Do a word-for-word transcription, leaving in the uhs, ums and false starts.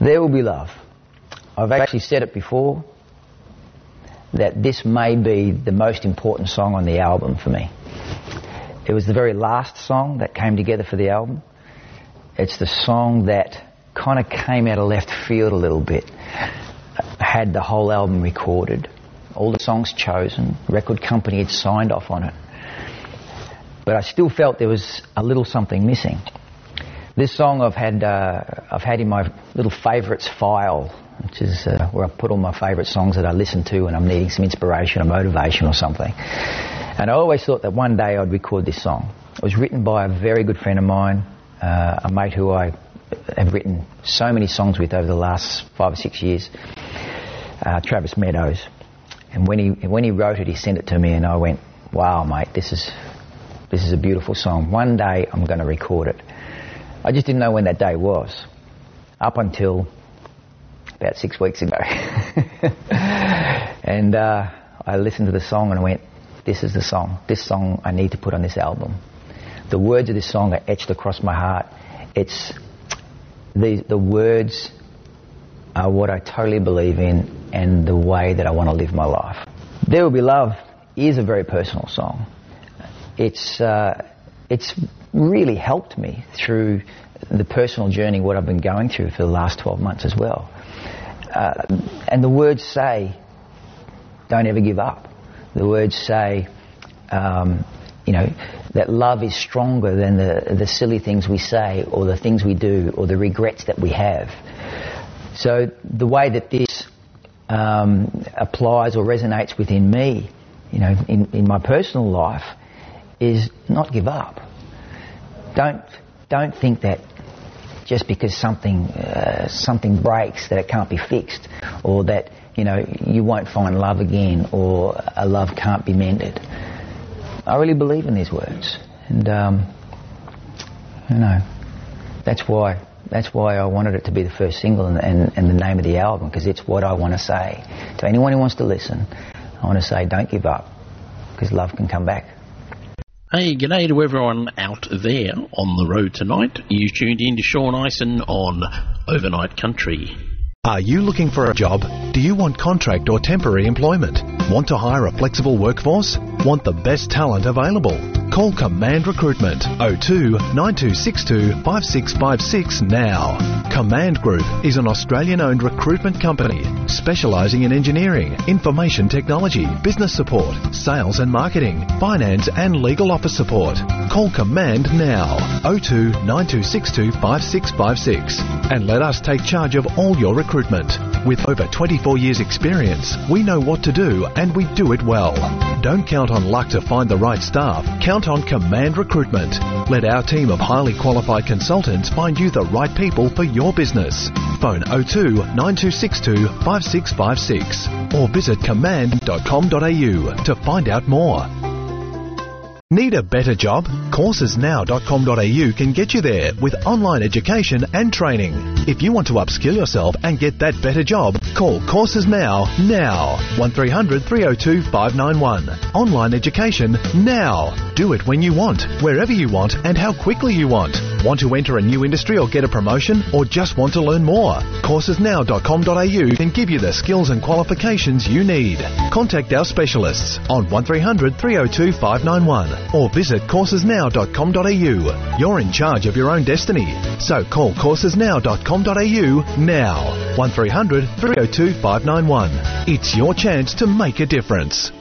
There Will Be Love. I've actually said it before, that this may be the most important song on the album for me. It was the very last song that came together for the album. It's the song that kind of came out of left field a little bit. I had the whole album recorded, all the songs chosen, record company had signed off on it. But I still felt there was a little something missing. This song I've had uh, I've had in my little favourites file, which is uh, where I put all my favourite songs that I listen to when I'm needing some inspiration or motivation or something. And I always thought that one day I'd record this song. It was written by a very good friend of mine, uh, a mate who I have written so many songs with over the last five or six years, uh, Travis Meadows. And when he when he wrote it, he sent it to me, and I went, "Wow, mate, this is this is a beautiful song. One day I'm going to record it." I just didn't know when that day was, up until about six weeks ago. And uh, I listened to the song and I went, this is the song. This song I need to put on this album. The words of this song are etched across my heart. It's the, the words are what I totally believe in and the way that I want to live my life. There Will Be Love is a very personal song. It's... Uh, It's really helped me through the personal journey, what I've been going through for the last twelve months as well. Uh, and the words say, don't ever give up. The words say, um, you know, that love is stronger than the, the silly things we say or the things we do or the regrets that we have. So the way that this um, applies or resonates within me, you know, in, in my personal life, is not give up. Don't don't think that just because something uh, something breaks that it can't be fixed, or that you know you won't find love again, or a love can't be mended. I really believe in these words, and um, you know that's why that's why I wanted it to be the first single and, and, and the name of the album, because it's what I want to say to anyone who wants to listen. I want to say, don't give up, because love can come back. Hey, g'day to everyone out there on the road tonight. You tuned in to Sean Ison on Overnight Country. Are you looking for a job? Do you want contract or temporary employment? Want to hire a flexible workforce? Want the best talent available? Call Command Recruitment oh two, nine two six two, five six five six now. Command Group is an Australian-owned recruitment company specialising in engineering, information technology, business support, sales and marketing, finance and legal office support. Call Command now, oh two, nine two six two, five six five six, and let us take charge of all your recruitment. With over twenty-four years experience, we know what to do and we do it well. Don't count on luck to find the right staff. Count on Command Recruitment. Let our team of highly qualified consultants find you the right people for your business. Phone oh two, nine two six two, five six five six or visit command dot com dot a u to find out more. Need a better job? courses now dot com dot a u can get you there with online education and training. If you want to upskill yourself and get that better job, call Courses Now now. one three hundred, three oh two, five nine one. Online education now. Do it when you want, wherever you want and how quickly you want. Want to enter a new industry or get a promotion, or just want to learn more? courses now dot com dot a u can give you the skills and qualifications you need. Contact our specialists on one three hundred, three oh two, five nine one or visit courses now dot com dot a u. You're in charge of your own destiny, so call courses now dot com dot a u now. one three hundred, three oh two, five nine one. It's your chance to make a difference.